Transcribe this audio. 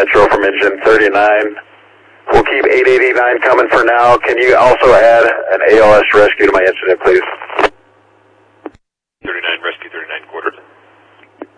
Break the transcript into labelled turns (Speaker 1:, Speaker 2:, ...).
Speaker 1: Metro from engine 39. We'll keep 889 coming for now. Can you also add an ALS rescue to my incident, please?
Speaker 2: 39, rescue 39, quarter.